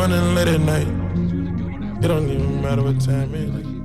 running late at night. It don't even matter what time it is.